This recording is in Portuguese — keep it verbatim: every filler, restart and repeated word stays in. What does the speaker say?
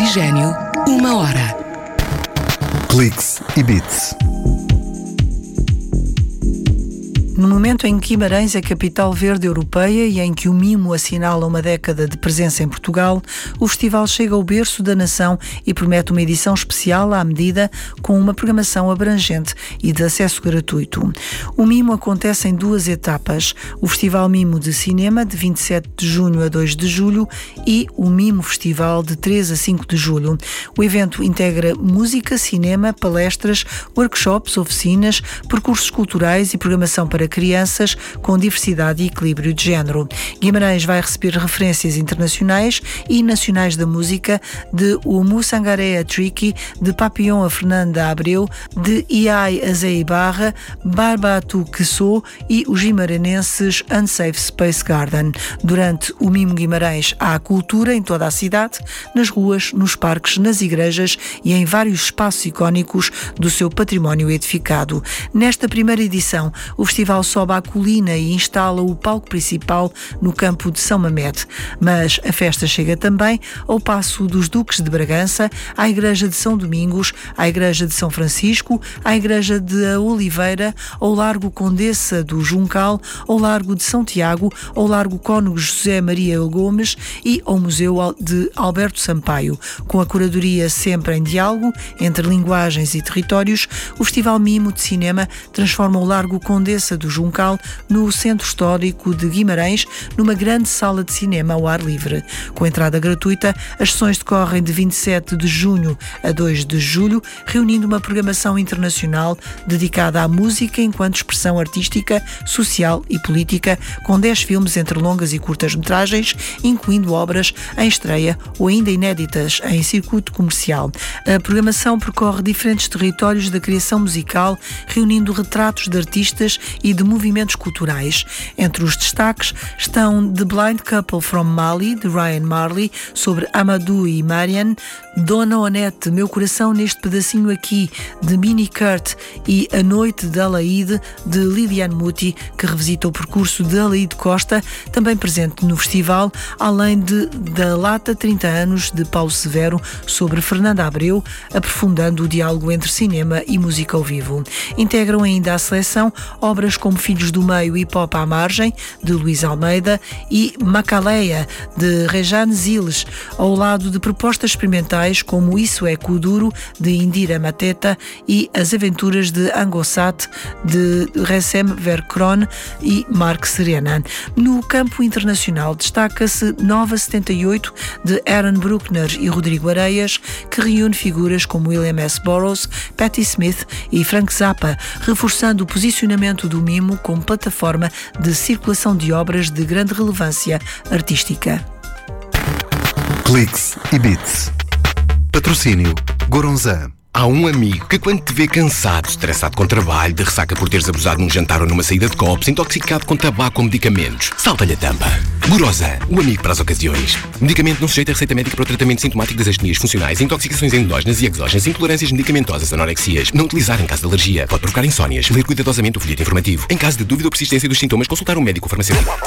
Oxigênio, uma hora. Cliques e Beats. No momento em que Guimarães é capital verde europeia e em que o Mimo assinala uma década de presença em Portugal, o festival chega ao berço da nação e promete uma edição especial à medida, com uma programação abrangente e de acesso gratuito. O Mimo acontece em duas etapas: o Festival Mimo de Cinema, de vinte e sete de junho a dois de julho, e o Mimo Festival, de três a cinco de julho. O evento integra música, cinema, palestras, workshops, oficinas, percursos culturais e programação para crianças com diversidade e equilíbrio de género. Guimarães vai receber referências internacionais e nacionais da música, de Oumou Sangaré a Tricky, de Papillon a Fernanda Abreu, de Iai a Zé Ibarra, Barbatu Quessou e os guimaranenses Unsafe Space Garden. Durante o Mimo Guimarães há cultura em toda a cidade, nas ruas, nos parques, nas igrejas e em vários espaços icónicos do seu património edificado. Nesta primeira edição, o festival sobe à colina e instala o palco principal no campo de São Mamede. Mas a festa chega também ao Paço dos Duques de Bragança, à Igreja de São Domingos, à Igreja de São Francisco, à Igreja de Oliveira, ao Largo Condessa do Juncal, ao Largo de São Tiago, ao Largo Cónego José Maria Gomes e ao Museu de Alberto Sampaio. Com a curadoria sempre em diálogo entre linguagens e territórios, o Festival Mimo de Cinema transforma o Largo Condessa do Juncal no Centro Histórico de Guimarães numa grande sala de cinema ao ar livre. Com entrada gratuita, as sessões decorrem de vinte e sete de junho a dois de julho, reunindo uma programação internacional dedicada à música enquanto expressão artística, social e política, com dez filmes entre longas e curtas metragens, incluindo obras em estreia ou ainda inéditas em circuito comercial. A programação percorre diferentes territórios da criação musical, reunindo retratos de artistas e de movimentos culturais. Entre os destaques estão The Blind Couple from Mali, de Ryan Marley, sobre Amadou e Marian, Dona Onete, Meu Coração Neste Pedacinho Aqui, de Minnie Kurt, e A Noite de Alaide, de Liliane Muti, que revisita o percurso de Alaide Costa, também presente no festival, além de Da Lata trinta anos, de Paulo Severo, sobre Fernanda Abreu, aprofundando o diálogo entre cinema e música ao vivo. Integram ainda a seleção obras como Filhos do Meio e Pop à Margem, de Luís Almeida, e Macaleia, de Rejane Ziles, ao lado de propostas experimentais como Isso é Kuduro, de Indira Mateta, e As Aventuras de Angosat, de Recem Vercron e Marc Serena. No campo internacional destaca-se Nova setenta e oito, de Aaron Bruckner e Rodrigo Areias, que reúne figuras como William S. Burroughs, Patti Smith e Frank Zappa, reforçando o posicionamento do Mimo como plataforma de circulação de obras de grande relevância artística. Cliques e Beats. Patrocínio Goronzan. Há um amigo que, quando te vê cansado, estressado com trabalho, de ressaca por teres abusado num jantar ou numa saída de copos, intoxicado com tabaco ou medicamentos, salta-lhe a tampa. Goronzan, o amigo para as ocasiões. Medicamento não sujeito a receita médica para o tratamento sintomático das astenias funcionais, intoxicações endógenas e exógenas, intolerâncias medicamentosas, anorexias. Não utilizar em caso de alergia. Pode provocar insónias. Ler cuidadosamente o folheto informativo. Em caso de dúvida ou persistência dos sintomas, consultar um médico ou farmacêutico.